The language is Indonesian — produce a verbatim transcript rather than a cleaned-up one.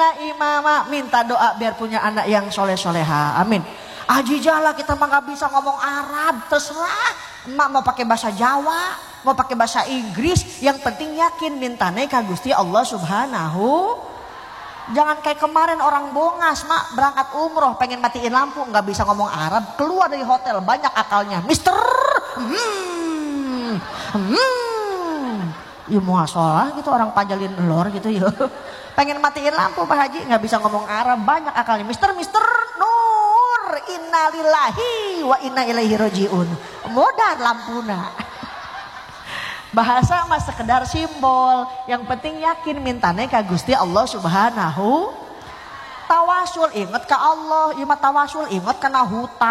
ya imama, minta doa biar punya anak yang soleh-soleha. Amin. Aji jala kita mah gak bisa ngomong Arab, terserah. Emak mau pakai bahasa Jawa, mau pakai bahasa Inggris, yang penting yakin mintane ka Gusti Allah Subhanahu. Jangan kayak kemarin orang bongas, mak berangkat umroh pengen matiin lampu nggak bisa ngomong Arab, keluar dari hotel banyak akalnya, Mister, hmm, hmm, ya muasalah gitu orang panjalin lor gitu ya, pengen matiin lampu Pak Haji nggak bisa ngomong Arab banyak akalnya, Mister, Mister, Nur, innalillahi wa inna ilaihi rojiun, modar lampuna. Bahasa mah sekedar simbol, yang penting yakin mintane ka Gusti Allah Subhanahu. Tawasul inget ka Allah, ieu mah tawasul inget kana hutang.